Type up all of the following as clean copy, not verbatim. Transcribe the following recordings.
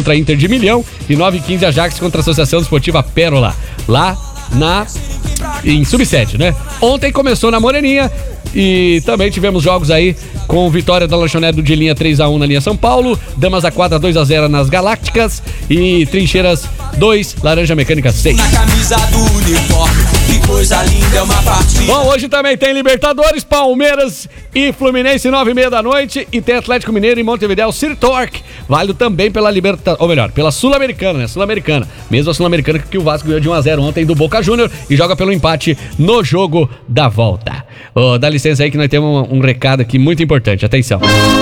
contra a Inter de Milhão e 9h15 Ajax contra a Associação Desportiva Pérola, lá em Sub-7, né? Ontem começou na Moreninha e também tivemos jogos aí com vitória da Lanchonete de linha 3-1 na linha São Paulo, Damas da Quadra 2-0 nas Galácticas e Trincheiras 2, Laranja Mecânica 6. Na camisa do uniforme, que coisa linda, é uma partida. Bom, hoje também tem Libertadores, Palmeiras e Fluminense 9h30 da noite e tem Atlético Mineiro e Montevidéu City Torque, válido também pela pela Sul-Americana, né? Sul-Americana, mesmo a Sul-Americana que o Vasco ganhou de 1-0 ontem do Boca Júnior e joga pelo empate no jogo da volta. Dá licença aí que nós temos um recado aqui muito importante, atenção.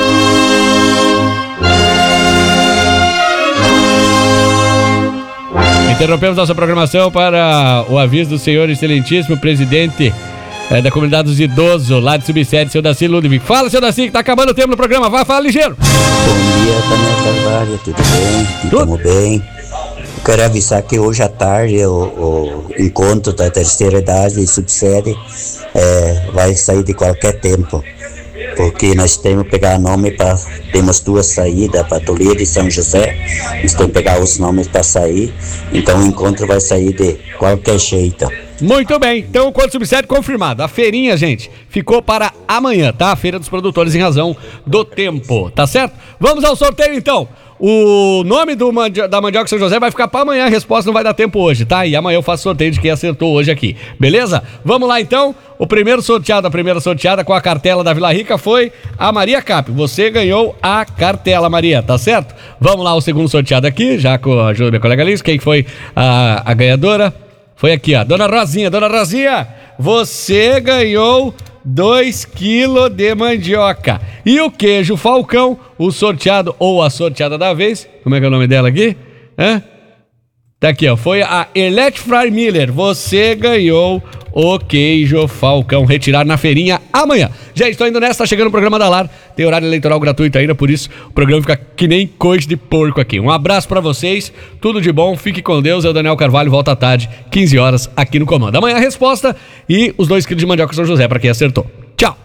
Interrompemos nossa programação para o aviso do senhor excelentíssimo presidente da comunidade dos idosos lá de Sub-7, seu Daci Ludwig. Fala, seu Daci, que tá acabando o tempo no programa. Vai, fala ligeiro. Bom dia, Daniel Carvalho, tudo bem? Estamos bem. Eu quero avisar que hoje à tarde o encontro da terceira idade e Sub-7 vai sair de qualquer tempo, porque nós temos que pegar nome temos 2 saídas para Toledo e São José, nós temos que pegar os nomes para sair, então o encontro vai sair de qualquer jeito. Muito bem, então o encontro Sub-7 confirmado. A feirinha, gente, ficou para amanhã, tá? A Feira dos Produtores em razão do tempo, tá certo? Vamos ao sorteio então. O nome da Mandioca São José vai ficar para amanhã, a resposta não vai dar tempo hoje, tá? E amanhã eu faço sorteio de quem acertou hoje aqui, beleza? Vamos lá então, a primeira sorteada com a cartela da Vila Rica foi a Maria Cap. Você ganhou a cartela, Maria, tá certo? Vamos lá, o segundo sorteado aqui, já com a ajuda da minha colega Liz. Quem foi a ganhadora? Foi aqui, ó, Dona Rosinha, você ganhou 2 quilos de mandioca. E o queijo Falcão, o sorteado ou a sorteada da vez, como é que é o nome dela aqui? Tá aqui, ó, foi a Erlete Fry Miller. Você ganhou o queijo Falcão, retirado na feirinha amanhã. Gente, tô indo nessa, tá chegando o programa da LAR, tem horário eleitoral gratuito ainda, por isso o programa fica que nem coisa de porco aqui. Um abraço pra vocês, tudo de bom, fique com Deus. Eu, Daniel Carvalho, volta à tarde, 15 horas, aqui no Comando. Amanhã a resposta e os 2 quilos de mandioca São José pra quem acertou. Tchau!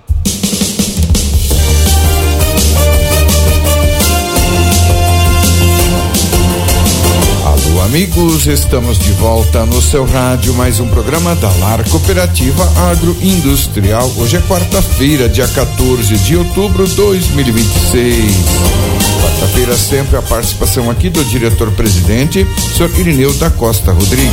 Amigos, estamos de volta no seu rádio, mais um programa da LAR Cooperativa Agroindustrial. Hoje é quarta-feira, dia 14 de outubro de 2026. Quarta-feira sempre a participação aqui do diretor-presidente, senhor Irineu da Costa Rodrigues.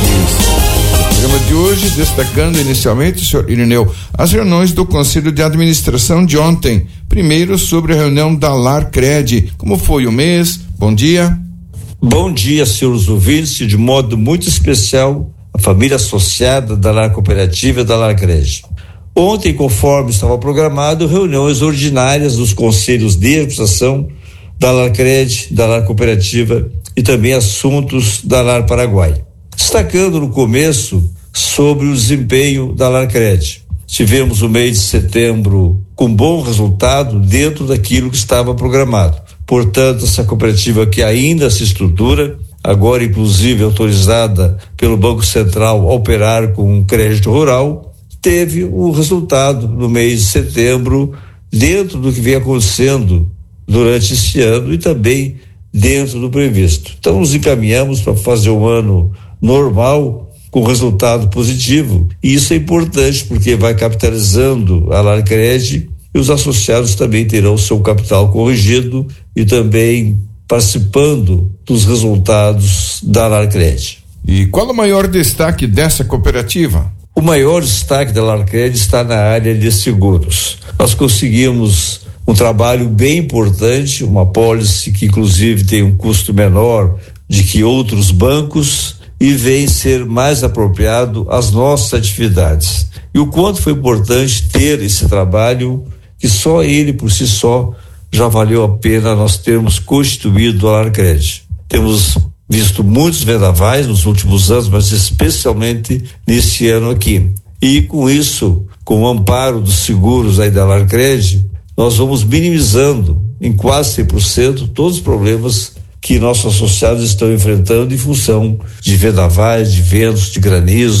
No programa de hoje, destacando inicialmente, senhor Irineu, as reuniões do Conselho de Administração de ontem. Primeiro, sobre a reunião da LAR Cred. Como foi o mês? Bom dia. Bom dia, senhores ouvintes, de modo muito especial a família associada da LAR Cooperativa e da LAR Cred. Ontem, conforme estava programado, reuniões ordinárias dos conselhos de administração da LAR Cred, da LAR Cooperativa e também assuntos da LAR Paraguai. Destacando no começo sobre o desempenho da LAR Cred. Tivemos o mês de setembro com bom resultado dentro daquilo que estava programado. Portanto, essa cooperativa que ainda se estrutura, agora inclusive autorizada pelo Banco Central a operar com um crédito rural, teve um resultado no mês de setembro dentro do que vem acontecendo durante este ano e também dentro do previsto. Então nos encaminhamos para fazer um ano normal com resultado positivo, e isso é importante porque vai capitalizando a LAR Cred e os associados também terão seu capital corrigido e também participando dos resultados da LAR Cred. E qual o maior destaque dessa cooperativa? O maior destaque da LAR Cred está na área de seguros. Nós conseguimos um trabalho bem importante, uma pólice que inclusive tem um custo menor de que outros bancos e vem ser mais apropriado às nossas atividades. E o quanto foi importante ter esse trabalho, que só ele por si só já valeu a pena nós termos constituído a LAR Cred. Temos visto muitos vendavais nos últimos anos, mas especialmente nesse ano aqui. E com isso, com o amparo dos seguros aí da LAR Cred, nós vamos minimizando em quase 100% todos os problemas que nossos associados estão enfrentando em função de vendavais, de ventos, de granizo,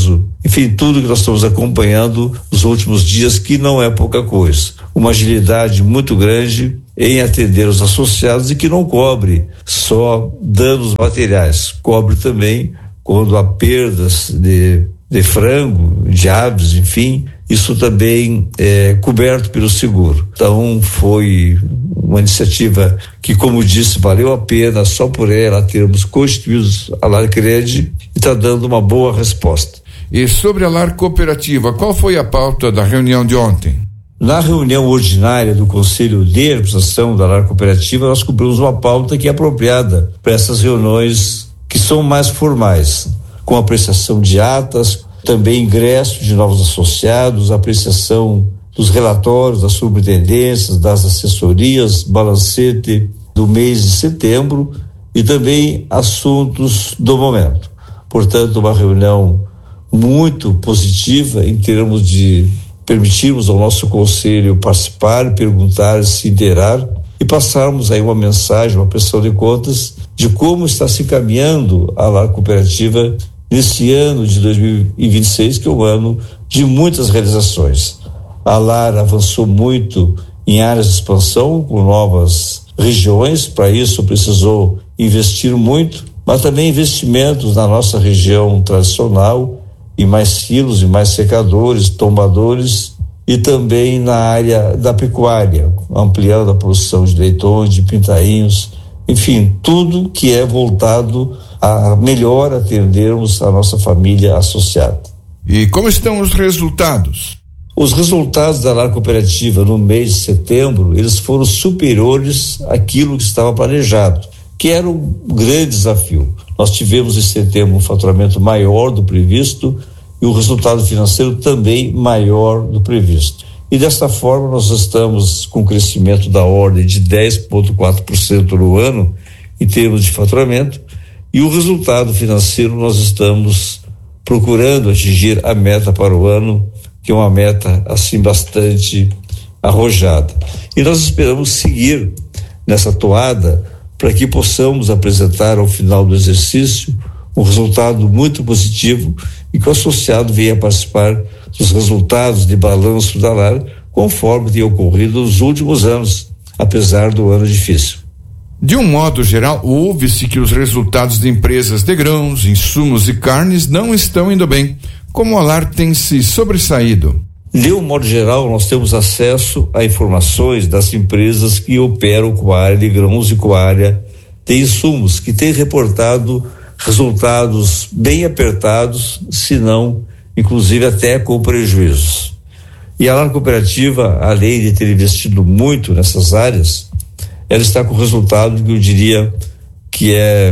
enfim, tudo que nós estamos acompanhando nos últimos dias, que não é pouca coisa. Uma agilidade muito grande em atender os associados e que não cobre só danos materiais, cobre também quando há perdas de frango, de aves, enfim, isso também é coberto pelo seguro. Então foi uma iniciativa que, como disse, valeu a pena só por ela termos constituído a Larcred e está dando uma boa resposta. E sobre a Lar Cooperativa, qual foi a pauta da reunião de ontem? Na reunião ordinária do Conselho de Administração da Lar Cooperativa, nós cumprimos uma pauta que é apropriada para essas reuniões que são mais formais, com apreciação de atas, também ingresso de novos associados, apreciação dos relatórios das superintendências, das assessorias, balancete do mês de setembro e também assuntos do momento. Portanto, uma reunião muito positiva em termos de permitirmos ao nosso conselho participar, perguntar, se inteirar e passarmos aí uma mensagem, uma prestação de contas de como está se caminhando a Lar Cooperativa nesse ano de 2026, que é um ano de muitas realizações. A Lar avançou muito em áreas de expansão, com novas regiões, para isso precisou investir muito, mas também investimentos na nossa região tradicional, em mais silos, em mais secadores, tombadores e também na área da pecuária, ampliando a produção de leitões, de pintainhos, enfim, tudo que é voltado a melhor atendermos a nossa família associada. E como estão os resultados? Os resultados da Lar Cooperativa no mês de setembro, eles foram superiores àquilo que estava planejado, que era um grande desafio. Nós tivemos em setembro um faturamento maior do previsto e o resultado financeiro também maior do previsto. E desta forma nós estamos com crescimento da ordem de 10,4% no ano em termos de faturamento, e o resultado financeiro nós estamos procurando atingir a meta para o ano, que é uma meta assim bastante arrojada. E nós esperamos seguir nessa toada para que possamos apresentar ao final do exercício um resultado muito positivo e que o associado venha participar dos resultados de balanço da Lar, conforme tem ocorrido nos últimos anos, apesar do ano difícil. De um modo geral, ouve-se que os resultados de empresas de grãos, insumos e carnes não estão indo bem. Como a Lar tem se sobressaído? De um modo geral, nós temos acesso a informações das empresas que operam com a área de grãos e com a área de insumos, que têm reportado resultados bem apertados, se não, inclusive até com prejuízos. E a Lar Cooperativa, além de ter investido muito nessas áreas, ela está com resultado que eu diria que é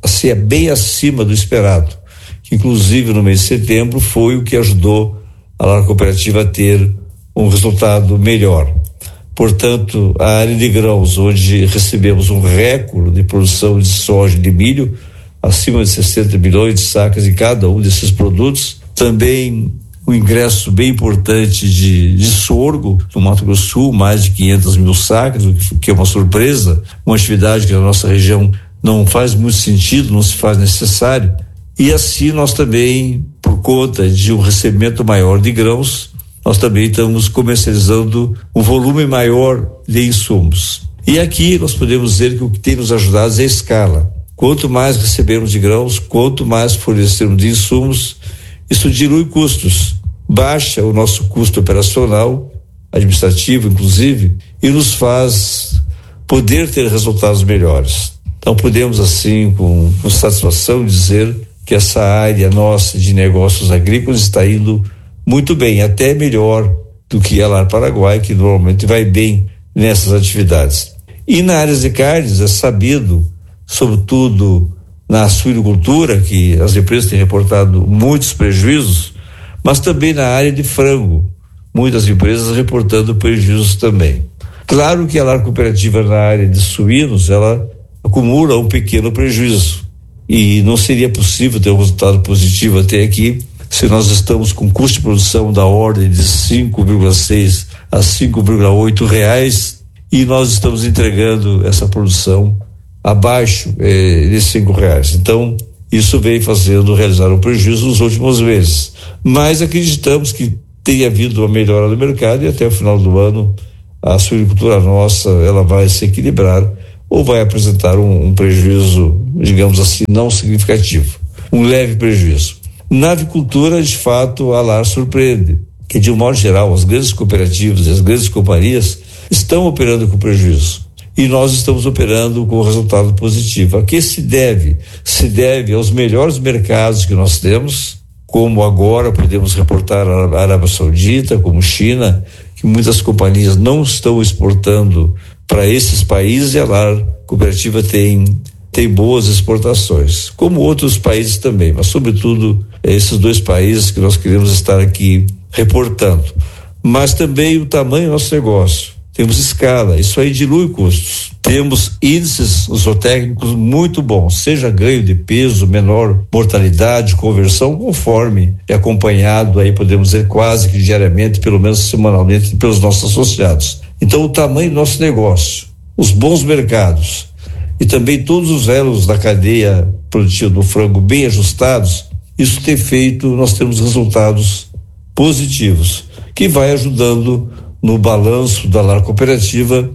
bem acima do esperado, que inclusive no mês de setembro foi o que ajudou a Lar Cooperativa a ter um resultado melhor. Portanto, a área de grãos, onde recebemos um recorde de produção de soja e de milho, acima de 60 milhões de sacas em cada um desses produtos, também um ingresso bem importante de sorgo no Mato Grosso do Sul, mais de 500 mil sacas, o que é uma surpresa, uma atividade que na nossa região não faz muito sentido, não se faz necessário. E assim nós também, por conta de um recebimento maior de grãos, nós também estamos comercializando um volume maior de insumos. E aqui nós podemos dizer que o que tem nos ajudado é a escala. Quanto mais recebemos de grãos, quanto mais fornecemos de insumos, isso dilui custos, baixa o nosso custo operacional, administrativo inclusive, e nos faz poder ter resultados melhores. Então podemos assim, com satisfação, dizer que essa área nossa de negócios agrícolas está indo muito bem, até melhor do que a Lar Paraguai, que normalmente vai bem nessas atividades. E na área de carnes é sabido, sobretudo na suinocultura, que as empresas têm reportado muitos prejuízos, mas também na área de frango, muitas empresas reportando prejuízos também. Claro que a Lar Cooperativa na área de suínos, ela acumula um pequeno prejuízo e não seria possível ter um resultado positivo até aqui se nós estamos com custo de produção da ordem de 5,6 a 5,8 reais e nós estamos entregando essa produção abaixo de 5 reais. Então, Isso vem realizar um prejuízo nos últimos meses. Mas acreditamos que tenha havido uma melhora no mercado e até o final do ano a suinicultura nossa, ela vai se equilibrar ou vai apresentar um prejuízo, digamos assim, não significativo. Um leve prejuízo. Na avicultura, de fato, a LAR surpreende, que de um modo geral as grandes cooperativas e as grandes companhias estão operando com prejuízo. E nós estamos operando com resultado positivo. A que se deve? Se deve aos melhores mercados que nós temos, como agora podemos reportar a Arábia Saudita, como China, que muitas companhias não estão exportando para esses países e a LAR cooperativa tem boas exportações, como outros países também, mas sobretudo esses dois países que nós queremos estar aqui reportando. Mas também o tamanho do nosso negócio. Temos escala, isso aí dilui custos. Temos índices zootécnicos muito bons, seja ganho de peso, menor mortalidade, conversão, conforme é acompanhado aí, podemos dizer, quase que diariamente, pelo menos semanalmente, pelos nossos associados. Então, o tamanho do nosso negócio, os bons mercados e também todos os elos da cadeia produtiva do frango bem ajustados, isso tem feito, nós temos resultados positivos, que vai ajudando no balanço da LAR cooperativa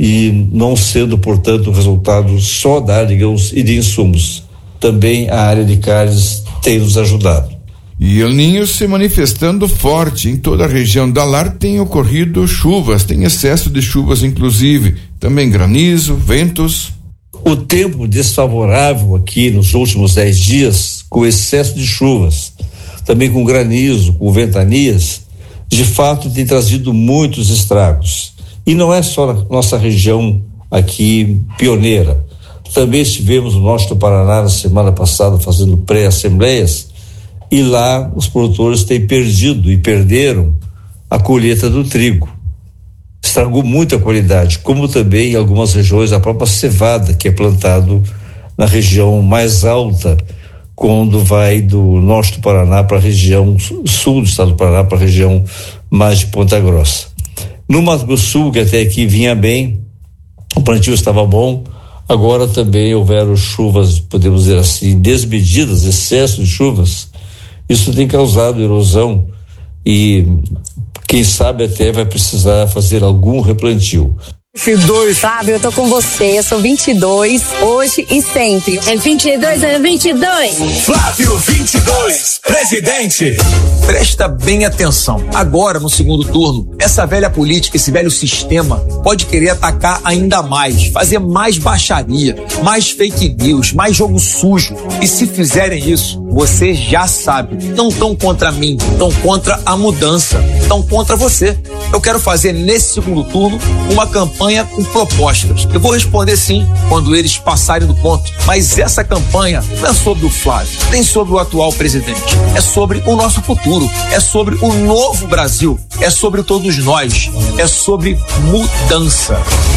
e não sendo, portanto, resultado só da área, digamos, e de insumos. Também a área de carnes tem nos ajudado. E El Niño se manifestando forte em toda a região da LAR, tem ocorrido chuvas, tem excesso de chuvas inclusive, também granizo, ventos. O tempo desfavorável aqui nos últimos 10 dias, com excesso de chuvas, também com granizo, com ventanias, de fato tem trazido muitos estragos. E não é só na nossa região aqui pioneira. Também estivemos no norte do Paraná na semana passada fazendo pré-assembleias e lá os produtores têm perdido e perderam a colheita do trigo. Estragou muito a qualidade, como também em algumas regiões a própria cevada que é plantado na região mais alta, quando vai do norte do Paraná para a região sul do estado do Paraná, para a região mais de Ponta Grossa. No Mato Grosso do Sul, que até aqui vinha bem, o plantio estava bom, agora também houveram chuvas, podemos dizer assim, desmedidas, excesso de chuvas. Isso tem causado erosão e quem sabe até vai precisar fazer algum replantio. 22. Fábio, eu tô com você, eu sou 22, hoje e sempre. É 22, é 22. Flávio 22, presidente. Presta bem atenção. Agora, no segundo turno, essa velha política, esse velho sistema pode querer atacar ainda mais, fazer mais baixaria, mais fake news, mais jogo sujo. E se fizerem isso, você já sabe, não estão contra mim, estão contra a mudança, estão contra você. Eu quero fazer nesse segundo turno uma campanha com propostas. Eu vou responder sim quando eles passarem do ponto, mas essa campanha não é sobre o Flávio, nem sobre o atual presidente, é sobre o nosso futuro, é sobre o novo Brasil, é sobre todos nós, é sobre mudança.